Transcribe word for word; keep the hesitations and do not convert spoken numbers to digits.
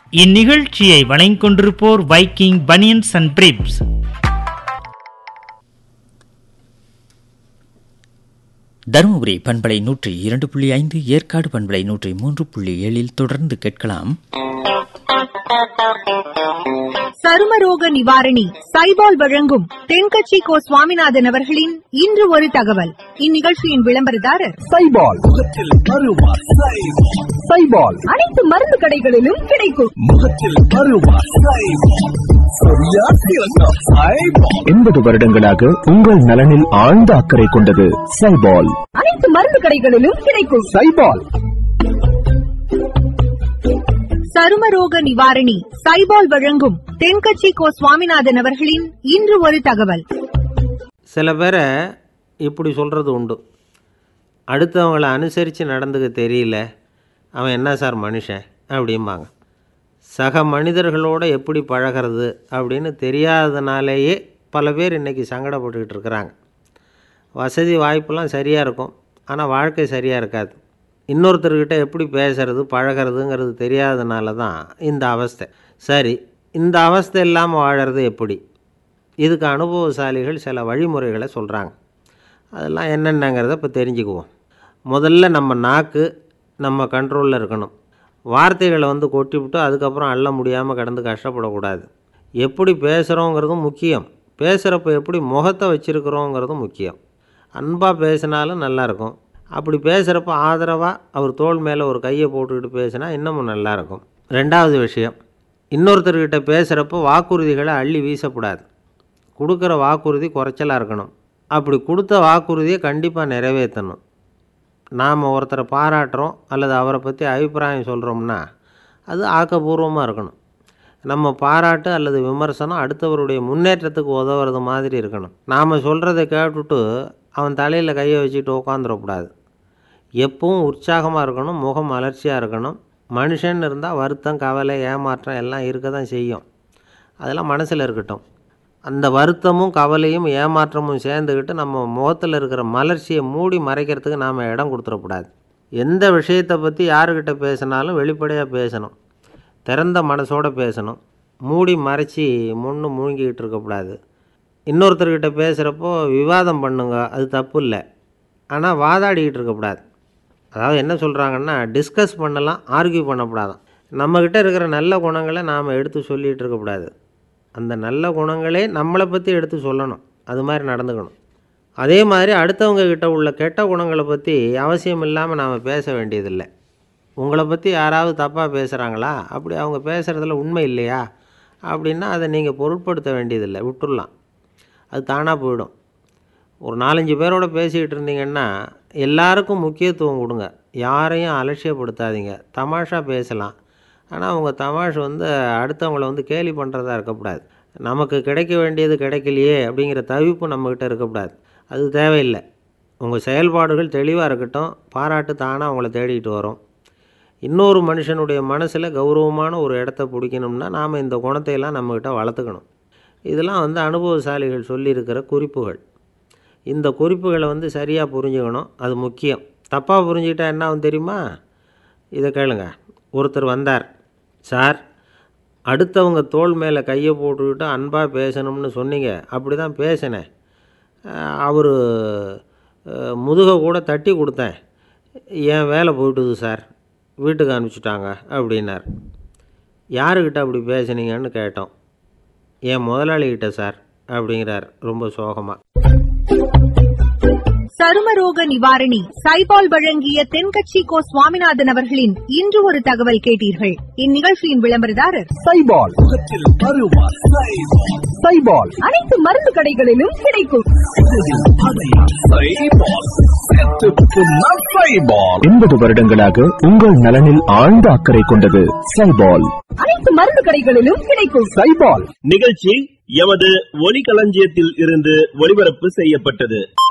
இந்நிகழ்ச்சியை வழங்கிக் கொண்டிருப்போர் Viking banians and பிரிப்ஸ். Dharmapuri பண்பலை நூற்றி இரண்டு புள்ளி ஐந்து, ஏற்காடு பண்பலை நூற்றி மூன்று புள்ளி ஏழில் தொடர்ந்து கேட்கலாம். சருமரோக நிவாரணி சைபால் வழங்கும் தென்கட்சி கோ சுவாமிநாதன் அவர்களின் இன்று ஒரு தகவல். இந்நிகழ்ச்சியின் விளம்பரதாரர் சைபால். சைபால் அனைத்து மருந்து கடைகளிலும் கிடைக்கும். எண்பது வருடங்களாக உங்கள் நலனில் ஆழ்ந்த அக்கறை கொண்டது சைபால். அனைத்து மருந்து கடைகளிலும் கிடைக்கும். சைபால் சருமரோக நிவாரணி சைபால் வழங்கும் தென்கட்சி கோ சுவாமிநாதன் அவர்களின் இன்று ஒரு தகவல். சில பேரை இப்படி சொல்கிறது உண்டு, அடுத்தவங்களை அனுசரித்து நடந்துக்க தெரியல, அவன் என்ன சார் மனுஷன் அப்படிம்பாங்க. சக மனிதர்களோடு எப்படி பழகிறது அப்படின்னு தெரியாததுனாலேயே பல பேர் இன்றைக்கி சங்கடப்பட்டுக்கிட்டு இருக்கிறாங்க. வசதி வாய்ப்பெல்லாம் சரியாக இருக்கும், ஆனால் வாழ்க்கை சரியாக இருக்காது. இன்னொருத்தர்கிட்ட எப்படி பேசுறது பழகிறதுங்கிறது தெரியாததுனால தான் இந்த அவஸ்தை. சரி, இந்த அவஸ்தை இல்லாமல் வாழறது எப்படி? இதுக்கு அனுபவசாலிகள் சில வழிமுறைகளை சொல்கிறாங்க. அதெல்லாம் என்னென்னங்கிறத இப்போ தெரிஞ்சுக்குவோம். முதல்ல நம்ம நாக்கு நம்ம கண்ட்ரோலில் இருக்கணும். வார்த்தைகளை வந்து கொட்டிவிட்டு அதுக்கப்புறம் அள்ள முடியாமல் கடந்து கஷ்டப்படக்கூடாது. எப்படி பேசுகிறோங்கிறதும் முக்கியம், பேசுகிறப்ப எப்படி முகத்தை வச்சுருக்கிறோங்கிறதும் முக்கியம். அன்பாக பேசினாலும் நல்லாயிருக்கும். அப்படி பேசுகிறப்ப ஆதரவாக அவர் தோள் மேலே ஒரு கையை போட்டுக்கிட்டு பேசினா இன்னமும் நல்லாயிருக்கும். ரெண்டாவது விஷயம், இன்னொருத்தர்கிட்ட பேசுகிறப்போ வாக்குறுதிகளை அள்ளி வீசக்கூடாது. கொடுக்குற வாக்குறுதி குறைச்சலாக இருக்கணும். அப்படி கொடுத்த வாக்குறுதியை கண்டிப்பாக நிறைவேற்றணும். நாம் ஒருத்தரை பாராட்டுறோம் அல்லது அவரை பற்றி அபிப்பிராயம் சொல்கிறோம்னா அது ஆக்கப்பூர்வமாக இருக்கணும். நம்ம பாராட்டு அல்லது விமர்சனம் அடுத்தவருடைய முன்னேற்றத்துக்கு உதவுறது மாதிரி இருக்கணும். நாம் சொல்கிறத கேட்டுட்டு அவன் தலையில் கையை வச்சுட்டு உட்காந்துடக்கூடாது. எப்பவும் உற்சாகமாக இருக்கணும், முகம் மலர்ச்சியாக இருக்கணும். மனுஷன் இருந்தால் வருத்தம், கவலை, ஏமாற்றம் எல்லாம் இருக்க தான் செய்யும். அதெல்லாம் மனசில் இருக்கட்டும். அந்த வருத்தமும் கவலையும் ஏமாற்றமும் சேர்ந்துக்கிட்டு நம்ம முகத்தில் இருக்கிற மலர்ச்சியை மூடி மறைக்கிறதுக்கு நாம் இடம் கொடுத்துடக்கூடாது. எந்த விஷயத்தை பற்றி யாருக்கிட்ட பேசினாலும் வெளிப்படையாக பேசணும், திறந்த மனசோடு பேசணும். மூடி மறைச்சி முன்னு மூழ்கிக்கிட்டு இருக்கக்கூடாது. இன்னொருத்தர்கிட்ட பேசுகிறப்போ விவாதம் பண்ணுங்க, அது தப்பு இல்லை, ஆனால் வாதாடிக்கிட்டு இருக்கக்கூடாது. அதாவது என்ன சொல்கிறாங்கன்னா, டிஸ்கஸ் பண்ணலாம், ஆர்கியூ பண்ணக்கூடாதான். நம்மக்கிட்ட இருக்கிற நல்ல குணங்களை நாம் எடுத்து சொல்லிகிட்டு இருக்கக்கூடாது. அந்த நல்ல குணங்களே நம்மளை பற்றி எடுத்து சொல்லணும், அது மாதிரி நடந்துக்கணும். அதே மாதிரி அடுத்தவங்கக்கிட்ட உள்ள கெட்ட குணங்களை பற்றி அவசியம் இல்லாமல் நாம் பேச வேண்டியதில்லை. உங்களை பற்றி யாராவது தப்பாக பேசுகிறாங்களா, அப்படி அவங்க பேசுகிறதுல உண்மை இல்லையா அப்படின்னா அதை நீங்கள் பொருட்படுத்த வேண்டியதில்லை, விட்டுடலாம். அது தானாக போயிடும். ஒரு நாலஞ்சு பேரோடு பேசிக்கிட்டு இருந்தீங்கன்னா எல்லாருக்கும் முக்கியத்துவம் கொடுங்க, யாரையும் அலட்சியப்படுத்தாதீங்க. தமாஷா பேசலாம், ஆனால் அவங்க தமாஷ் வந்து அடுத்தவங்கள வந்து கேலி பண்ணுறதா இருக்கக்கூடாது. நமக்கு கிடைக்க வேண்டியது கிடைக்கலையே அப்படிங்கிற தவிப்பு நம்மக்கிட்ட இருக்கக்கூடாது, அது தேவையில்லை. உங்கள் செயல்பாடுகள் தெளிவாக இருக்கட்டும், பாராட்டு தானாக அவங்கள தேடிட்டு வரும். இன்னொரு மனுஷனுடைய மனசில் கௌரவமான ஒரு இடத்த பிடிக்கணும்னா நாம் இந்த குணத்தையெல்லாம் நம்மக்கிட்ட வளர்த்துக்கணும். இதெல்லாம் வந்து அனுபவசாலிகள் சொல்லியிருக்கிற குறிப்புகள். இந்த குறிப்புகளை வந்து சரியாக புரிஞ்சுக்கணும், அது முக்கியம். தப்பாக புரிஞ்சுக்கிட்டா என்ன ஆகும் தெரியுமா? இதை கேளுங்க. ஒருத்தர் வந்தார், சார் அடுத்தவங்க தோள் மேலே கையை போட்டுக்கிட்டு அன்பாக பேசணும்னு சொன்னீங்க, அப்படி தான் பேசினேன். அவர் முதுகை கூட தட்டி கொடுத்தேன், என் வேலை போயிட்டுது சார், வீட்டுக்கு அனுப்பிச்சிட்டாங்க அப்படின்னார். யாருக்கிட்ட அப்படி பேசுனீங்கன்னு கேட்டோம். என் முதலாளிகிட்ட சார் அப்படிங்கிறார் ரொம்ப சோகமாக. சருமரோக நிவாரணி சைபால் வழங்கிய தென்கட்சி கோ சுவாமிநாதன் அவர்களின் இன்று ஒரு தகவல் கேட்டீர்கள். இந்நிகழ்ச்சியின் விளம்பரதாரர் சைபால். சைபால் அனைத்து மருந்து கடைகளிலும் கிடைக்கும். எண்பது வருடங்களாக உங்கள் நலனில் ஆழ்ந்த அக்கறை கொண்டது சைபால். அனைத்து மருந்து கடைகளிலும் கிடைக்கும். சைபால். நிகழ்ச்சி எமது ஒலிகளஞ்சியத்தில் இருந்து ஒளிபரப்பு செய்யப்பட்டது.